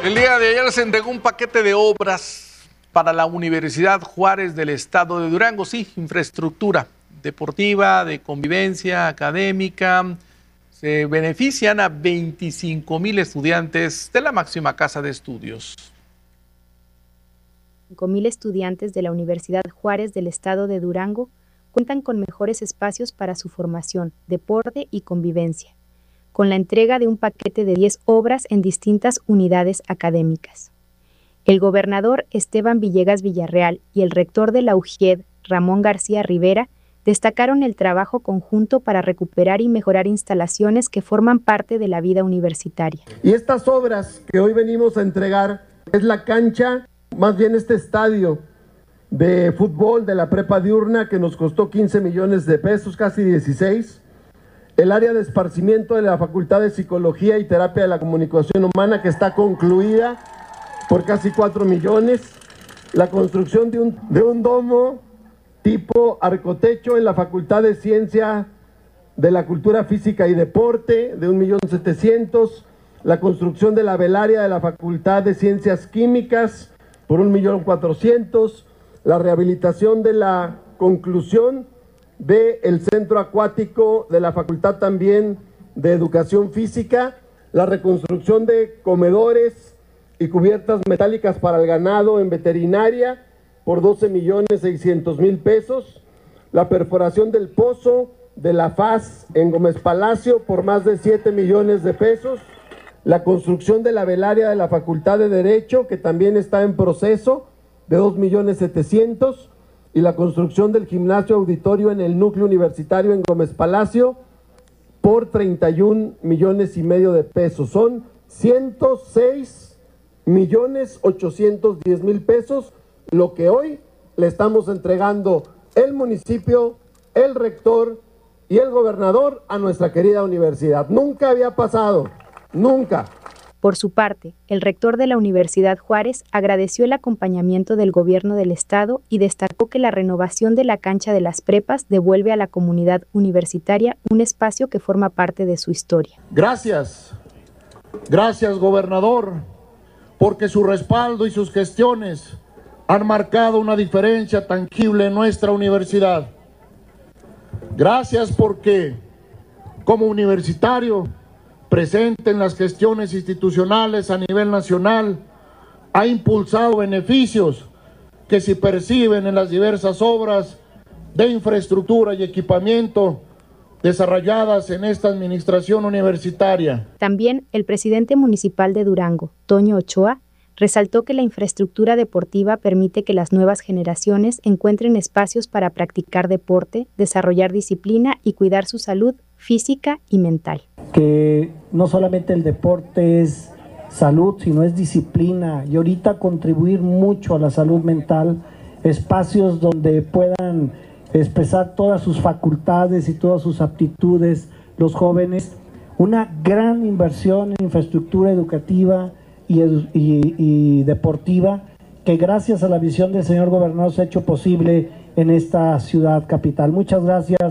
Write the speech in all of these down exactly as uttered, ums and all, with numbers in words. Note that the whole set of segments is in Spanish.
El día de ayer se entregó un paquete de obras para la Universidad Juárez del Estado de Durango. Sí, infraestructura deportiva, de convivencia, académica. Se benefician a veinticinco mil estudiantes de la máxima casa de estudios. cinco mil estudiantes de la Universidad Juárez del Estado de Durango cuentan con mejores espacios para su formación, deporte y convivencia, con la entrega de un paquete de diez obras en distintas unidades académicas. El gobernador Esteban Villegas Villarreal y el rector de la U J E D, Ramón García Rivera, destacaron el trabajo conjunto para recuperar y mejorar instalaciones que forman parte de la vida universitaria. Y estas obras que hoy venimos a entregar es la cancha, más bien este estadio de fútbol de la prepa diurna que nos costó quince millones de pesos, casi dieciséis. El área de esparcimiento de la Facultad de Psicología y Terapia de la Comunicación Humana, que está concluida por casi cuatro millones. La construcción de un, de un domo tipo arcotecho en la Facultad de Ciencia de la Cultura Física y Deporte, de un millón setecientos. La construcción de la velaria de la Facultad de Ciencias Químicas, por un millón cuatrocientos. La rehabilitación de la conclusión del centro acuático de la Facultad también de Educación Física, la reconstrucción de comedores y cubiertas metálicas para el ganado en veterinaria por doce millones seiscientos mil pesos, la perforación del pozo de la F A S en Gómez Palacio por más de siete millones de pesos, la construcción de la velaria de la Facultad de Derecho, que también está en proceso, de dos millones setecientos, y la construcción del gimnasio auditorio en el núcleo universitario en Gómez Palacio por treinta y un millones y medio de pesos. Son ciento seis millones ochocientos diez mil pesos, lo que hoy le estamos entregando el municipio, el rector y el gobernador a nuestra querida universidad. Nunca había pasado, nunca. Por su parte, el rector de la Universidad Juárez agradeció el acompañamiento del gobierno del estado y destacó que la renovación de la cancha de las prepas devuelve a la comunidad universitaria un espacio que forma parte de su historia. Gracias, gracias gobernador, porque su respaldo y sus gestiones han marcado una diferencia tangible en nuestra universidad. Gracias porque, como universitario, presente en las gestiones institucionales a nivel nacional, ha impulsado beneficios que se perciben en las diversas obras de infraestructura y equipamiento desarrolladas en esta administración universitaria. También el presidente municipal de Durango, Toño Ochoa, resaltó que la infraestructura deportiva permite que las nuevas generaciones encuentren espacios para practicar deporte, desarrollar disciplina y cuidar su salud física y mental. Que no solamente el deporte es salud, sino es disciplina, y ahorita contribuir mucho a la salud mental, espacios donde puedan expresar todas sus facultades y todas sus aptitudes los jóvenes, una gran inversión en infraestructura educativa y, y, y deportiva que gracias a la visión del señor gobernador se ha hecho posible en esta ciudad capital. Muchas gracias.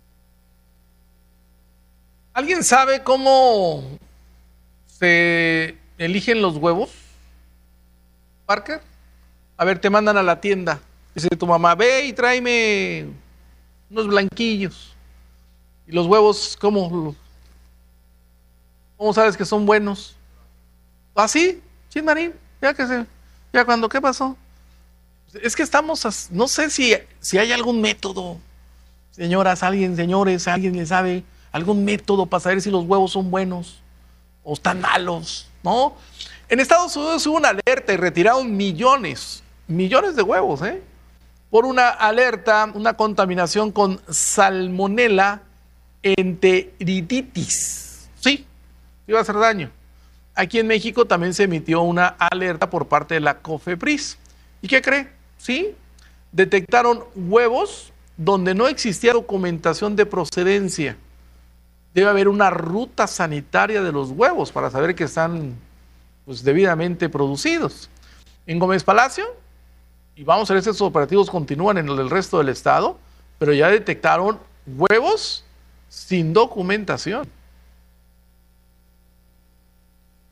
¿Alguien sabe cómo se eligen los huevos, Parker? A ver, te mandan a la tienda. Dice tu mamá, ve y tráeme unos blanquillos. Y los huevos, ¿cómo, cómo sabes que son buenos? ¿Así? Sí, Marín, ya que se, ya cuando, ¿qué pasó? Es que estamos, no sé si, si hay algún método, señoras, alguien, señores, alguien le sabe algún método para saber si los huevos son buenos o están malos, ¿no? En Estados Unidos hubo una alerta y retiraron millones, millones de huevos, ¿eh? Por una alerta, una contaminación con salmonella enteriditis. Sí, iba a hacer daño. Aquí en México también se emitió una alerta por parte de la COFEPRIS. ¿Y qué cree? Sí, detectaron huevos donde no existía documentación de procedencia. Debe haber una ruta sanitaria de los huevos para saber que están pues, debidamente producidos. En Gómez Palacio, y vamos a ver si estos operativos continúan en el resto del estado, pero ya detectaron huevos sin documentación.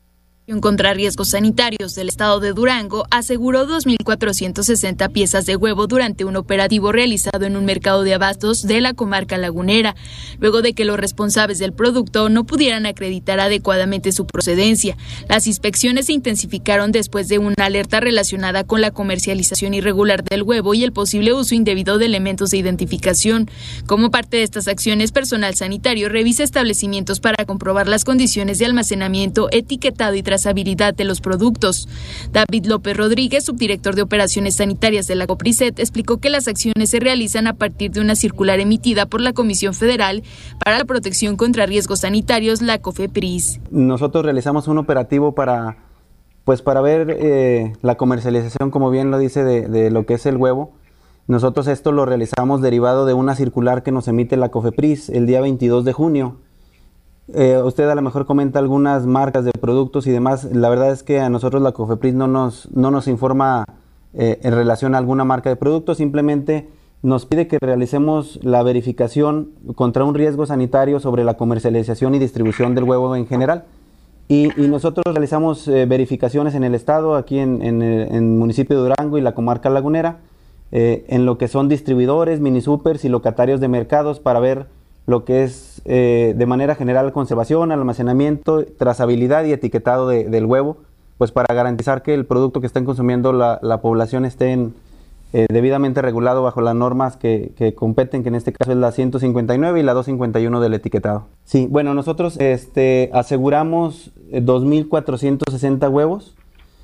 contra riesgos sanitarios del estado de Durango aseguró dos mil cuatrocientas sesenta piezas de huevo durante un operativo realizado en un mercado de abastos de la comarca lagunera, luego de que los responsables del producto no pudieran acreditar adecuadamente su procedencia. Las inspecciones se intensificaron después de una alerta relacionada con la comercialización irregular del huevo y el posible uso indebido de elementos de identificación. Como parte de estas acciones, personal sanitario revisa establecimientos para comprobar las condiciones de almacenamiento, etiquetado y trazabilidad de los productos. David López Rodríguez, subdirector de Operaciones Sanitarias de la COPRISET, explicó que las acciones se realizan a partir de una circular emitida por la Comisión Federal para la Protección contra Riesgos Sanitarios, la COFEPRIS. Nosotros realizamos un operativo para, pues para ver eh, la comercialización, como bien lo dice, de, de lo que es el huevo. Nosotros esto lo realizamos derivado de una circular que nos emite la COFEPRIS el día veintidós de junio. Eh, usted a lo mejor comenta algunas marcas de productos y demás. La verdad es que a nosotros la COFEPRIS no nos, no nos informa eh, en relación a alguna marca de producto, simplemente nos pide que realicemos la verificación contra un riesgo sanitario sobre la comercialización y distribución del huevo en general. Y, y nosotros realizamos eh, verificaciones en el estado, aquí en, en, en el municipio de Durango y la comarca lagunera, eh, en lo que son distribuidores, mini supers y locatarios de mercados, para ver lo que es eh, de manera general conservación, almacenamiento, trazabilidad y etiquetado de, del huevo, pues para garantizar que el producto que estén consumiendo la, la población esté en, eh, debidamente regulado bajo las normas que, que competen, que en este caso es la ciento cincuenta y nueve y la doscientos cincuenta y uno del etiquetado. Sí, bueno, nosotros este, aseguramos dos mil cuatrocientos sesenta huevos.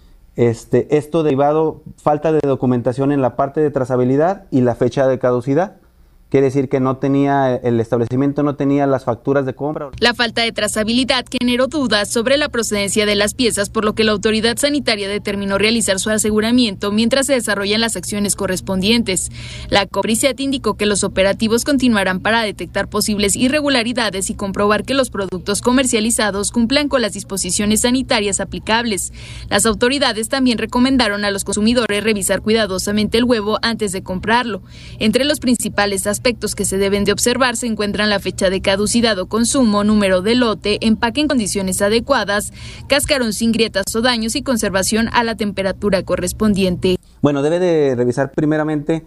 Este, esto derivado, falta de documentación en la parte de trazabilidad y la fecha de caducidad. Quiere decir que no tenía, el establecimiento no tenía las facturas de compra. La falta de trazabilidad generó dudas sobre la procedencia de las piezas, por lo que la autoridad sanitaria determinó realizar su aseguramiento mientras se desarrollan las acciones correspondientes. La COPRISET indicó que los operativos continuarán para detectar posibles irregularidades y comprobar que los productos comercializados cumplan con las disposiciones sanitarias aplicables. Las autoridades también recomendaron a los consumidores revisar cuidadosamente el huevo antes de comprarlo. Entre los principales aspectos aspectos que se deben de observar se encuentran la fecha de caducidad o consumo, número de lote, empaque en condiciones adecuadas, cascarón sin grietas o daños y conservación a la temperatura correspondiente. Bueno, debe de revisar primeramente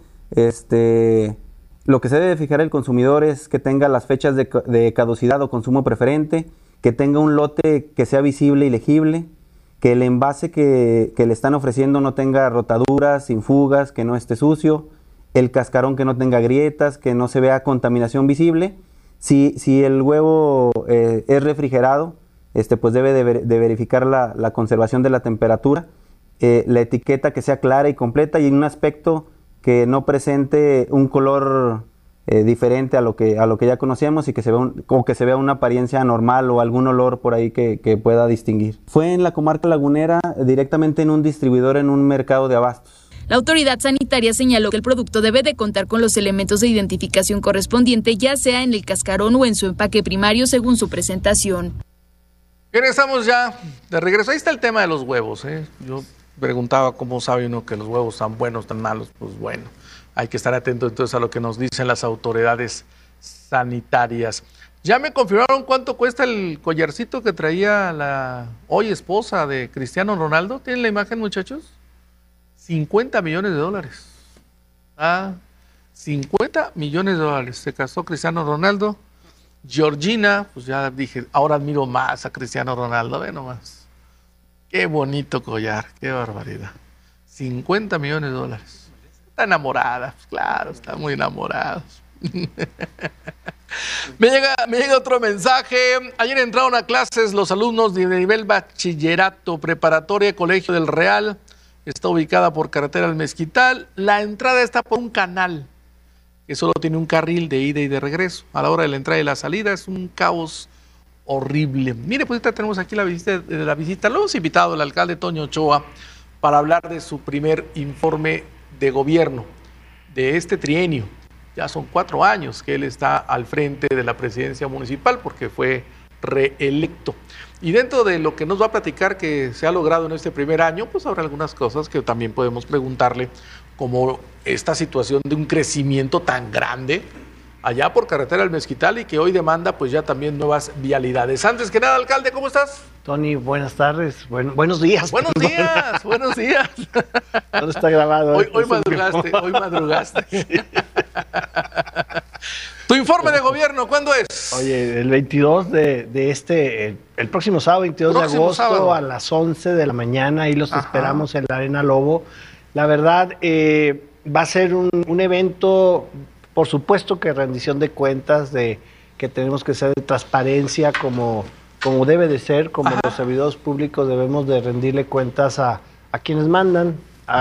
este, lo que se debe fijar el consumidor es que tenga las fechas de, de caducidad o consumo preferente, que tenga un lote que sea visible y legible, que el envase que, que le están ofreciendo no tenga rotaduras, sin fugas, que no esté sucio, el cascarón que no tenga grietas, que no se vea contaminación visible. Si, si el huevo eh, es refrigerado, este, pues debe de, ver, de verificar la, la conservación de la temperatura, eh, la etiqueta que sea clara y completa y un aspecto que no presente un color eh, diferente a lo que a lo que ya conocíamos y que se vea un, o que se vea una apariencia anormal o algún olor por ahí que, que pueda distinguir. Fue en la comarca lagunera, directamente en un distribuidor en un mercado de abastos. La autoridad sanitaria señaló que el producto debe de contar con los elementos de identificación correspondiente, ya sea en el cascarón o en su empaque primario, según su presentación. Bien, estamos ya de regreso. Ahí está el tema de los huevos, ¿eh? Yo preguntaba cómo sabe uno que los huevos están buenos, tan malos. Pues bueno, hay que estar atento entonces a lo que nos dicen las autoridades sanitarias. Ya me confirmaron cuánto cuesta el collarcito que traía la hoy esposa de Cristiano Ronaldo. ¿Tienen la imagen, muchachos? cincuenta millones de dólares. Ah, cincuenta millones de dólares. Se casó Cristiano Ronaldo. Georgina, pues ya dije, ahora admiro más a Cristiano Ronaldo. Ve nomás. Qué bonito collar, qué barbaridad. cincuenta millones de dólares. Está enamorada, pues claro, están muy enamorados. me, llega, me llega otro mensaje. Ayer entraron a clases los alumnos de nivel bachillerato, preparatoria, Colegio del Real. Está ubicada por carretera al Mezquital. La entrada está por un canal que solo tiene un carril de ida y de regreso. A la hora de la entrada y la salida es un caos horrible. Mire, pues ahorita tenemos aquí la visita de la visita. Lo hemos invitado al alcalde Toño Ochoa para hablar de su primer informe de gobierno de este trienio. Ya son cuatro años que él está al frente de la presidencia municipal porque fue reelecto. Y dentro de lo que nos va a platicar que se ha logrado en este primer año, pues habrá algunas cosas que también podemos preguntarle, como esta situación de un crecimiento tan grande allá por carretera del Mezquital y que hoy demanda pues ya también nuevas vialidades. Antes que nada, alcalde, ¿cómo estás? Tony, buenas tardes, buen, buenos días. Buenos días, buenos días. ¿Dónde está grabado? Hoy, hoy madrugaste, hoy madrugaste. Sí. Tu informe de gobierno, ¿cuándo es? Oye, el veintidós de, de este, el, el próximo sábado, veintidós próximo de agosto, sábado. A las once de la mañana, ahí los Ajá. esperamos en la Arena Lobo. La verdad, eh, va a ser un, un evento, por supuesto que rendición de cuentas, de que tenemos que ser de transparencia como, como debe de ser, como Ajá. los servidores públicos debemos de rendirle cuentas a, a quienes mandan,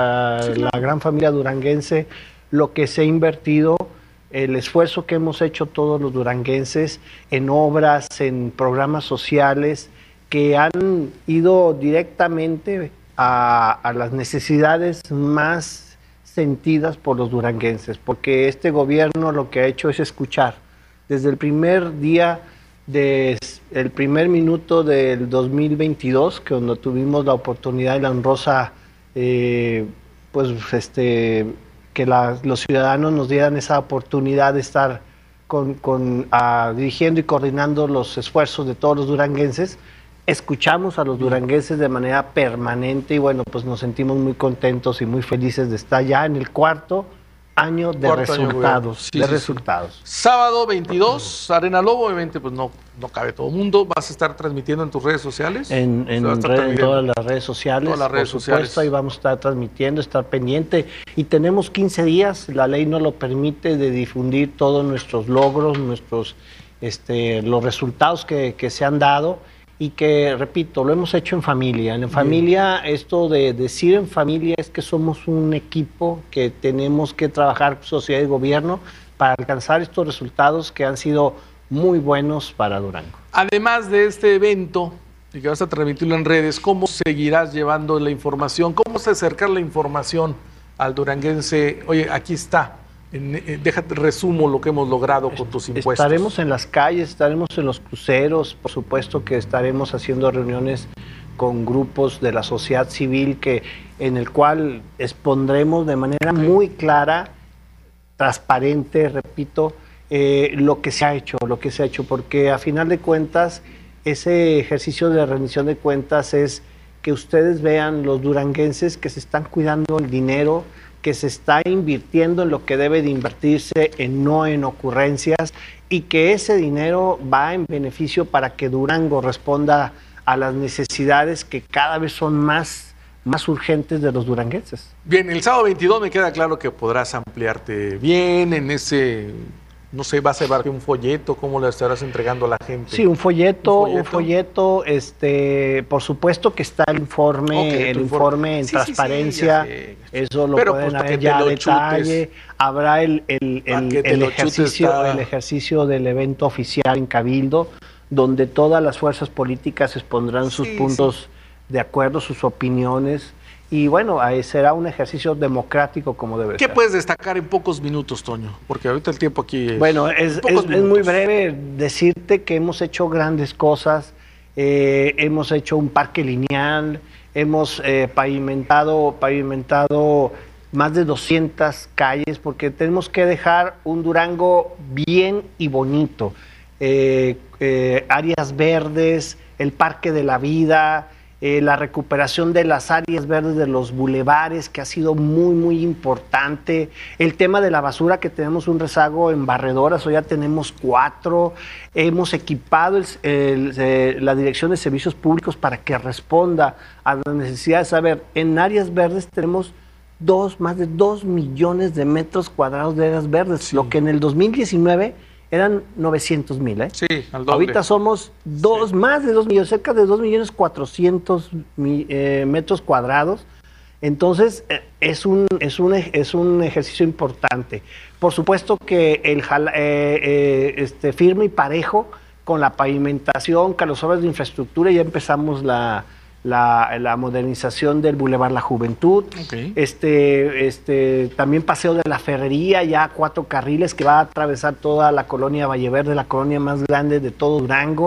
a sí, la gran familia duranguense, lo que se ha invertido, el esfuerzo que hemos hecho todos los duranguenses en obras, en programas sociales que han ido directamente a, a las necesidades más sentidas por los duranguenses, porque este gobierno lo que ha hecho es escuchar. Desde el primer día, del primer minuto del dos mil veintidós, que cuando tuvimos la oportunidad y la honrosa, eh, pues este... que la, los ciudadanos nos dieran esa oportunidad de estar con, con, uh, dirigiendo y coordinando los esfuerzos de todos los duranguenses, escuchamos a los duranguenses de manera permanente y bueno, pues nos sentimos muy contentos y muy felices de estar ya en el cuarto año de cuarto resultados. Año, sí, de sí, resultados. Sí. Sábado veintidós, Arena Lobo, obviamente pues no, no cabe todo el mundo. ¿Vas a estar transmitiendo en tus redes sociales? En, en, red, en todas las redes sociales, todas las redes por supuesto, sociales. Ahí vamos a estar transmitiendo, estar pendiente. Y tenemos quince días, la ley nos lo permite, de difundir todos nuestros logros, nuestros, este, los resultados que, que se han dado. Y que, repito, lo hemos hecho en familia. En familia, Bien. Esto de decir en familia es que somos un equipo que tenemos que trabajar sociedad y gobierno para alcanzar estos resultados que han sido muy buenos para Durango. Además de este evento, y que vas a transmitirlo en redes, ¿cómo seguirás llevando la información? ¿Cómo se acercar la información al duranguense? Oye, aquí está. En, en, déjate, resumo lo que hemos logrado con tus impuestos. Estaremos en las calles, estaremos en los cruceros, por supuesto que estaremos haciendo reuniones con grupos de la sociedad civil que, en el cual expondremos de manera muy clara, transparente, repito, eh, lo que se ha hecho, lo que se ha hecho, porque a final de cuentas ese ejercicio de rendición de cuentas es que ustedes vean los duranguenses que se están cuidando el dinero, que se está invirtiendo en lo que debe de invertirse, en no en ocurrencias, y que ese dinero va en beneficio para que Durango responda a las necesidades que cada vez son más, más urgentes de los duranguenses. Bien, el sábado veintidós me queda claro que podrás ampliarte bien en ese... No sé, ¿vas a llevar un folleto? ¿Cómo lo estarás entregando a la gente? Sí, un folleto, un folleto, un folleto este, por supuesto que está el informe, okay, el informe en sí, transparencia, sí, sí, sé, eso lo Pero pueden ver ya a detalle, chutes. Habrá el, el, el, el, ejercicio, el ejercicio del evento oficial en Cabildo, donde todas las fuerzas políticas expondrán sus sí, puntos sí. de acuerdo, sus opiniones. Y bueno, ahí será un ejercicio democrático como debe ¿Qué ser. puedes destacar en pocos minutos, Toño? Porque ahorita el tiempo aquí es... Bueno, es, es, es muy breve decirte que hemos hecho grandes cosas, eh, hemos hecho un parque lineal, hemos eh, pavimentado, pavimentado más de doscientas calles, porque tenemos que dejar un Durango bien y bonito. Eh, eh, áreas verdes, el Parque de la Vida... Eh, la recuperación de las áreas verdes de los bulevares, que ha sido muy, muy importante. El tema de la basura, que tenemos un rezago en barredoras, hoy ya tenemos cuatro. Hemos equipado el, el, el, la Dirección de Servicios Públicos para que responda a las necesidades. A ver, en áreas verdes tenemos dos, más de dos millones de metros cuadrados de áreas verdes, sí. lo que en el dos mil diecinueve... eran novecientos mil, ¿eh? Sí, al doble. Ahorita somos dos, sí. más de dos millones, cerca de dos millones cuatrocientos eh, metros cuadrados. Entonces, eh, es, un, es, un, es un ejercicio importante. Por supuesto que el eh, eh, este, firme y parejo con la pavimentación, con las obras de infraestructura, ya empezamos la... La, la modernización del Boulevard La Juventud, okay. este, este, también Paseo de la Ferrería, ya cuatro carriles que va a atravesar toda la colonia Valle Verde, la colonia más grande de todo Durango.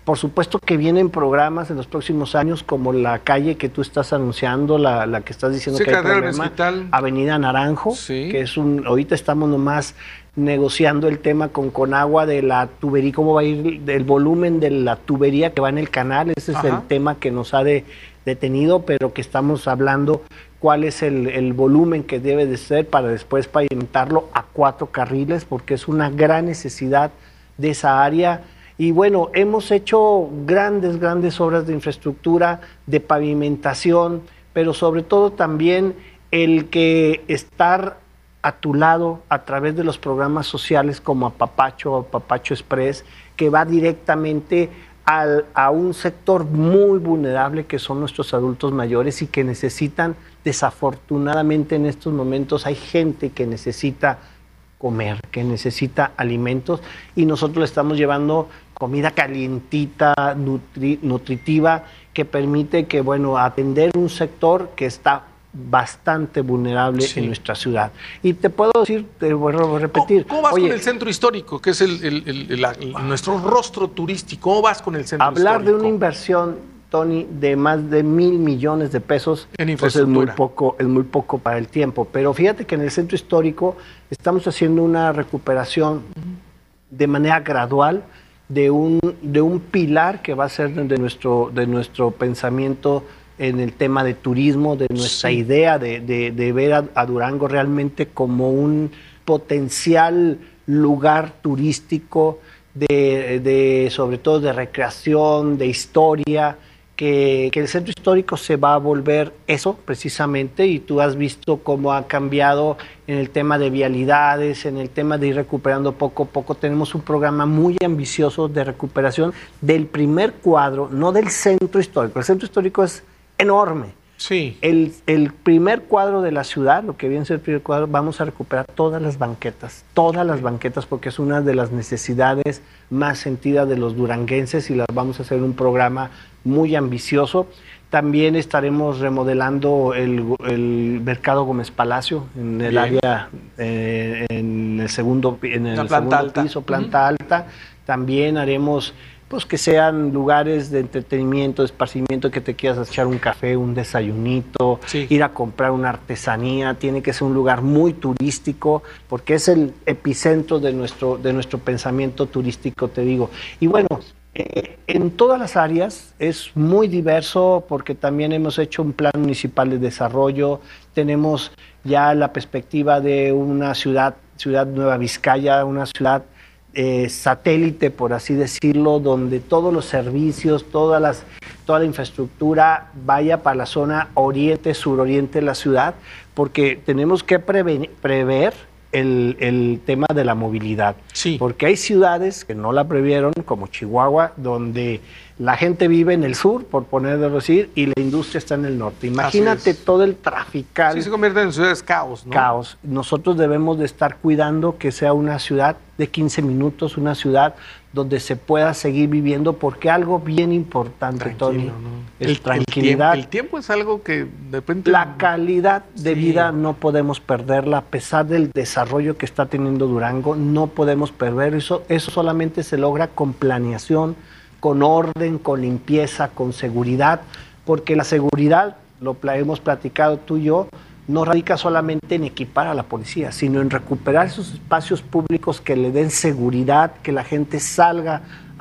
Por supuesto que vienen programas en los próximos años como la calle que tú estás anunciando, la, la que estás diciendo sí, que hay problema, Avenida Naranjo, sí. que es un, ahorita estamos nomás negociando el tema con Conagua de la tubería, cómo va a ir del volumen de la tubería que va en el canal, ese es Ajá. el tema que nos ha de, detenido, pero que estamos hablando cuál es el, el volumen que debe de ser para después pavimentarlo a cuatro carriles, porque es una gran necesidad de esa área. Y bueno, hemos hecho grandes, grandes obras de infraestructura, de pavimentación, pero sobre todo también el que estar a tu lado a través de los programas sociales como Apapacho, Apapacho Express, que va directamente al, a un sector muy vulnerable que son nuestros adultos mayores y que necesitan, desafortunadamente en estos momentos hay gente que necesita comer, que necesita alimentos y nosotros le estamos llevando comida calientita, nutri, nutritiva, que permite que, bueno, atender un sector que está bastante vulnerable sí. en nuestra ciudad. Y te puedo decir, te voy a repetir. ¿Cómo, cómo vas oye, con el centro histórico, que es el, el, el, el, el, nuestro rostro turístico? ¿Cómo vas con el centro hablar histórico? Hablar de una inversión, Tony, de más de mil millones de pesos, en infraestructura. Pues es muy poco, es muy poco para el tiempo. Pero fíjate que en el centro histórico estamos haciendo una recuperación uh-huh. de manera gradual de un, de un pilar que va a ser de nuestro, de nuestro pensamiento en el tema de turismo, de nuestra sí. idea de, de, de ver a, a Durango realmente como un potencial lugar turístico, de, de sobre todo de recreación, de historia, que, que el centro histórico se va a volver eso precisamente, y tú has visto cómo ha cambiado en el tema de vialidades, en el tema de ir recuperando poco a poco. Tenemos un programa muy ambicioso de recuperación del primer cuadro, no del centro histórico. El centro histórico es enorme. Sí. El, el primer cuadro de la ciudad, lo que viene a ser el primer cuadro, vamos a recuperar todas las banquetas, todas las banquetas, porque es una de las necesidades más sentidas de los duranguenses y las vamos a hacer un programa muy ambicioso. También estaremos remodelando el, el Mercado Gómez Palacio en el Bien. área, eh, en el segundo, en el segundo alta. piso, planta uh-huh. alta. También haremos pues que sean lugares de entretenimiento, de esparcimiento, que te quieras echar un café, un desayunito, sí. ir a comprar una artesanía. Tiene que ser un lugar muy turístico, porque es el epicentro de nuestro, de nuestro pensamiento turístico, te digo. Y bueno, eh, en todas las áreas es muy diverso, porque también hemos hecho un plan municipal de desarrollo, tenemos ya la perspectiva de una ciudad, ciudad Nueva Vizcaya, una ciudad Eh, satélite, por así decirlo, donde todos los servicios, todas las, toda la infraestructura vaya para la zona oriente, suroriente de la ciudad, porque tenemos que prevenir, prever el, el tema de la movilidad. Sí. Porque hay ciudades que no la previeron, como Chihuahua, donde la gente vive en el sur, por ponerlo decir, y la industria está en el norte. Imagínate todo el trafical. Sí, se convierte en ciudades caos, ¿no? Caos. Nosotros debemos de estar cuidando que sea una ciudad de quince minutos, una ciudad donde se pueda seguir viviendo, porque algo bien importante, Tranquilo, Tony, ¿no? es el, tranquilidad. El tiempo, el tiempo es algo que de repente... La calidad de sí. vida no podemos perderla, a pesar del desarrollo que está teniendo Durango, no podemos perder eso. Eso solamente se logra con planeación, con orden, con limpieza, con seguridad, porque la seguridad, lo hemos platicado tú y yo, no radica solamente en equipar a la policía, sino en recuperar esos espacios públicos que le den seguridad, que la gente salga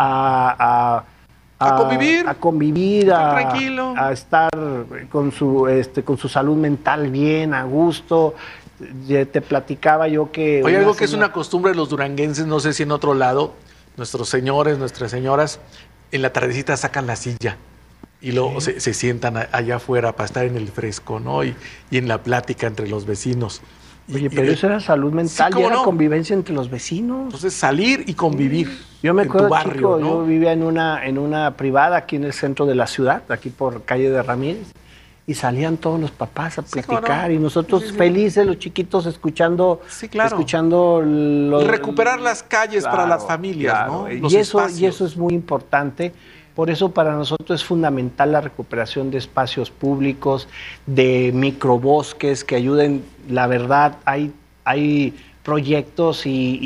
a, a, a convivir, a, convivir a, tranquilo. a estar con su, este, con su salud mental bien, a gusto. Te platicaba yo que... Oye, algo que es una costumbre de los duranguenses, no sé si en otro lado, nuestros señores, nuestras señoras, en la tardecita sacan la silla y luego se, se sientan allá afuera para estar en el fresco, ¿no? Y, y en la plática entre los vecinos. Oye, y, pero y, eso era salud mental, sí, y era no? convivencia entre los vecinos. Entonces, salir y convivir. Yo me acuerdo, en tu barrio, chico, ¿no? yo vivía en una, en una privada aquí en el centro de la ciudad, aquí por calle de Ramírez, y salían todos los papás a platicar, sí, no? y nosotros sí, sí. felices, los chiquitos, escuchando, sí, claro. escuchando los, recuperar las calles claro, para las familias, claro. ¿no? Y los eso, espacios. y eso es muy importante. Por eso para nosotros es fundamental la recuperación de espacios públicos, de microbosques que ayuden. La verdad, hay, hay proyectos y,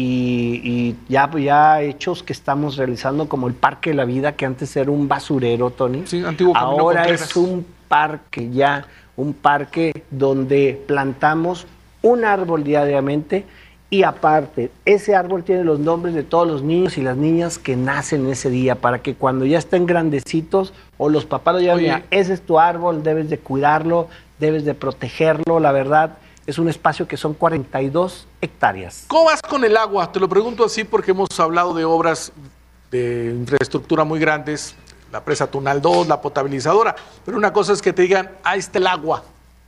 y, y ya, ya hechos que estamos realizando, como el Parque de la Vida, que antes era un basurero, Tony. Sí, antiguo Camino Ahora Contreras. es un parque ya, un parque donde plantamos un árbol diariamente y aparte, ese árbol tiene los nombres de todos los niños y las niñas que nacen ese día, para que cuando ya estén grandecitos o los papás lo llevan, mira, ese es tu árbol, debes de cuidarlo, debes de protegerlo, la verdad. Es un espacio que son cuarenta y dos hectáreas. ¿Cómo vas con el agua? Te lo pregunto así porque hemos hablado de obras de infraestructura muy grandes, la presa Tunal dos, la potabilizadora, pero una cosa es que te digan, ahí está el agua,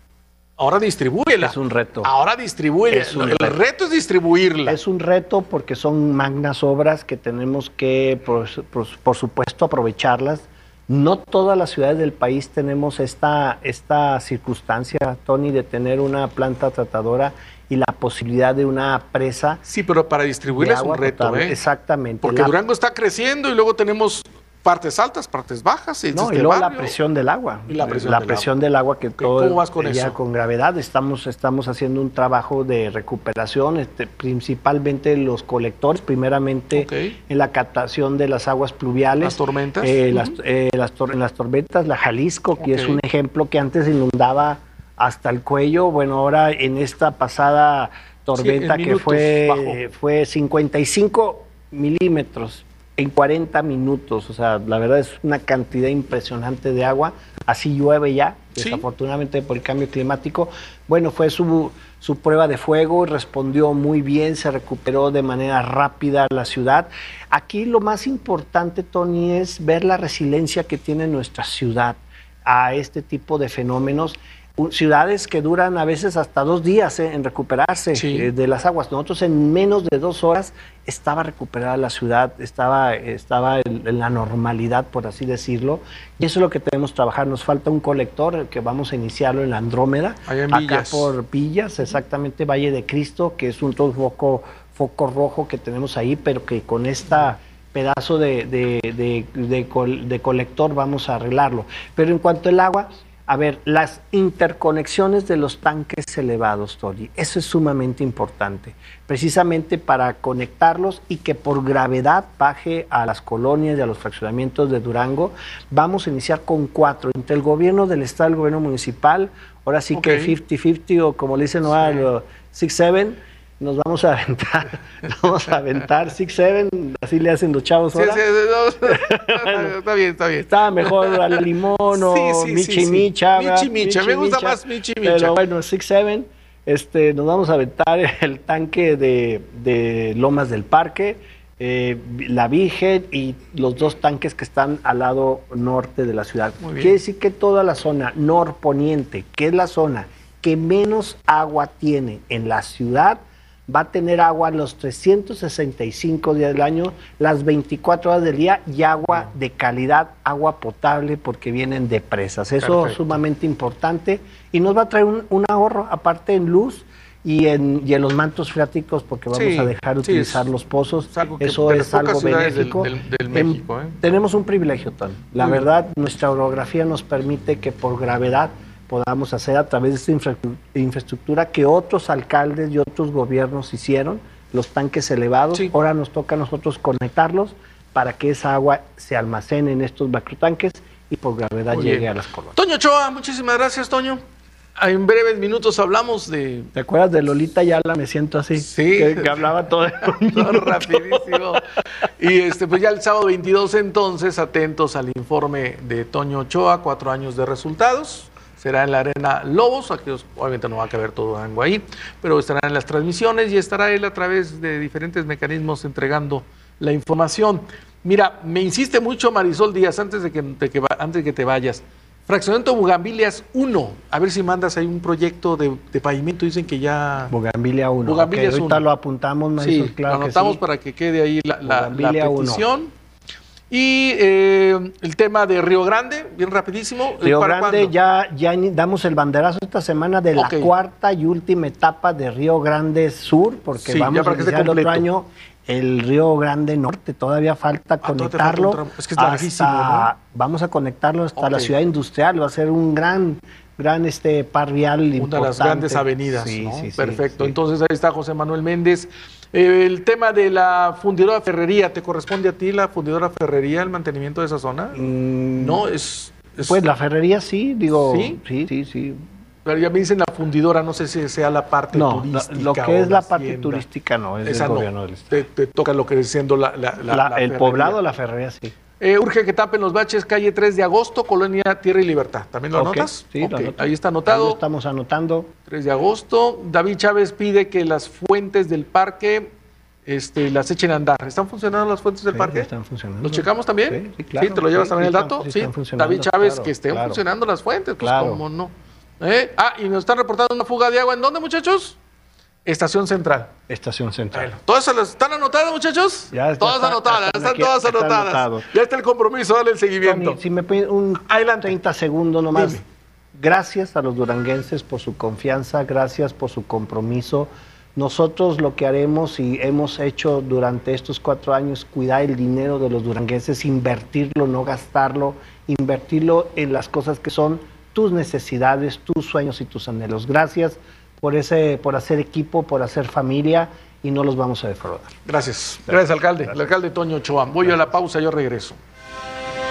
ahora distribúyela. Es un reto. Ahora distribúyela. Es un el reto. reto es distribuirla. Es un reto porque son magnas obras que tenemos que, por, por, por supuesto, aprovecharlas. No todas las ciudades del país tenemos esta, esta circunstancia, Tony, de tener una planta tratadora y la posibilidad de una presa. Sí, pero para distribuirla es un reto, potable. ¿eh? Exactamente. Porque la... Durango está creciendo y luego tenemos partes altas, partes bajas. Y, no, y luego la presión del agua. Y la presión, la del, presión agua. del agua que todo ¿Cómo vas con ya eso? Con gravedad. Estamos, estamos haciendo un trabajo de recuperación, este, principalmente los colectores, primeramente okay. en la captación de las aguas pluviales. Las tormentas. Eh, uh-huh. las, eh, las, tor las tormentas, la Jalisco, que okay. es un ejemplo que antes inundaba hasta el cuello. Bueno, ahora en esta pasada tormenta sí, que fue, fue cincuenta y cinco milímetros. En cuarenta minutos, o sea, la verdad es una cantidad impresionante de agua. Así llueve ya, ¿sí? Desafortunadamente por el cambio climático. Bueno, fue su, su prueba de fuego, respondió muy bien, se recuperó de manera rápida la ciudad. Aquí lo más importante, Tony, es ver la resiliencia que tiene nuestra ciudad a este tipo de fenómenos. Ciudades que duran a veces hasta dos días eh, en recuperarse sí. eh, de las aguas. Nosotros en menos de dos horas estaba recuperada la ciudad, estaba, estaba en, en la normalidad, por así decirlo. Y eso es lo que tenemos que trabajar. Nos falta un colector que vamos a iniciarlo en la Andrómeda, allá en acá Villas. por Villas, exactamente, Valle de Cristo, que es un todo foco, foco rojo que tenemos ahí, pero que con esta pedazo de, de, de, de, col, de colector vamos a arreglarlo. Pero en cuanto al agua, a ver, las interconexiones de los tanques elevados, Tori, eso es sumamente importante, precisamente para conectarlos y que por gravedad baje a las colonias y a los fraccionamientos de Durango. Vamos a iniciar con cuatro, entre el gobierno del estado y el gobierno municipal, ahora sí okay. que cincuenta cincuenta o como le dicen sí. ahora, seis siete, nos vamos a aventar, vamos a aventar six seven, así le hacen los chavos ahora. Sí, sí, no, bueno, está bien, está bien. Estaba mejor al limón o sí, sí, Michi sí, sí. Micha. Michi Micha, me gusta más Michi Micha. Pero bueno, six seven, este, nos vamos a aventar el tanque de, de Lomas del Parque, eh, la Virgen y los dos tanques que están al lado norte de la ciudad. Quiere decir que toda la zona norponiente, que es la zona que menos agua tiene en la ciudad, va a tener agua los trescientos sesenta y cinco días del año, las veinticuatro horas del día y agua de calidad, agua potable porque vienen de presas. Eso Perfecto. Es sumamente importante y nos va a traer un, un ahorro aparte en luz y en, y en los mantos freáticos porque vamos sí, a dejar de sí, utilizar es, los pozos. Es algo que, Eso es algo benéfico. Del, del, del México, ¿eh? Tenemos un privilegio, Tom. La Muy verdad, bien. Nuestra orografía nos permite que por gravedad podamos hacer a través de esta infra infraestructura que otros alcaldes y otros gobiernos hicieron, los tanques elevados, sí. Ahora nos toca a nosotros conectarlos para que esa agua se almacene en estos macrotanques y por gravedad Muy llegue bien. A las colonias. Toño Ochoa, muchísimas gracias, Toño. En breves minutos hablamos de... ¿Te acuerdas de Lolita Ayala? Me siento así. Sí. Que, que hablaba todo, todo rapidísimo. Y este, pues ya el sábado veintidós entonces, atentos al informe de Toño Ochoa, cuatro años de resultados. Será en la Arena Lobos, aquí obviamente no va a caber todo Durango ahí, pero estará en las transmisiones y estará él a través de diferentes mecanismos entregando la información. Mira, me insiste mucho Marisol Díaz, antes de que, de que, antes de que te vayas, Fraccionamiento Bugambilias uno, a ver si mandas ahí un proyecto de, de pavimento, dicen que ya... Bugambilia uno, Bugambilias okay, ahorita uno. Lo apuntamos, Marisol, sí, claro lo anotamos que sí. Para que quede ahí la, la, la petición. uno. Y eh, el tema de Río Grande, bien rapidísimo. Río Grande, ya, ya damos el banderazo esta semana de okay. la cuarta y última etapa de Río Grande Sur, porque sí, vamos a iniciar el otro año el Río Grande Norte. Todavía falta ah, conectarlo. Es que es larguísimo, hasta, ¿no? Vamos a conectarlo hasta okay. la ciudad industrial. Va a ser un gran gran este par vial Una importante. de las grandes avenidas, sí, ¿no? sí, sí, Perfecto. sí. Entonces ahí está José Manuel Méndez. Eh, el tema de la fundidora Ferrería, ¿te corresponde a ti la fundidora Ferrería, el mantenimiento de esa zona? Mm, no, es, es... Pues la ferrería sí, digo... ¿Sí? Sí, sí, sí. Pero ya me dicen la fundidora, no sé si sea la parte No, turística. lo que es o la, la parte hacienda. turística no, es Esa del no. gobierno del estado. Te, te toca lo que viene siendo la, la, la, La- la el ferrería. poblado, la ferrería sí. Eh, urge que tapen los baches, calle tres de agosto, Colonia Tierra y Libertad. ¿También lo Ok, anotas? sí, lo Ok, anoto. ahí está Ahí lo anotado. estamos anotando. tres de agosto. David Chávez pide que las fuentes del parque este, las echen a andar. ¿Están funcionando las fuentes del Sí, parque? están funcionando. ¿Los checamos también? Sí, sí, claro. ¿te lo llevas Sí, también sí el están- dato? sí Sí. están funcionando, David Chávez, claro, que estén claro. funcionando las fuentes, pues Claro. cómo no. ¿Eh? Ah, y nos están reportando una fuga de agua. ¿En dónde, muchachos? Estación Central. Estación Central. Bueno, ¿todas se las- están anotadas, muchachos? Ya, ya todas está, anotadas, están están aquí, todas está anotadas. anotado. Ya está el compromiso, dale el seguimiento. Tony, si me pide un Adelante. treinta segundos nomás. Dime. Gracias a los duranguenses por su confianza, gracias por su compromiso. Nosotros lo que haremos y hemos hecho durante estos cuatro años, cuidar el dinero de los duranguenses, invertirlo, no gastarlo, invertirlo en las cosas que son tus necesidades, tus sueños y tus anhelos. Gracias por ese, por hacer equipo, por hacer familia y no los vamos a defraudar. Gracias. Gracias, alcalde. El alcalde Toño Ochoa. Voy a la pausa, yo regreso.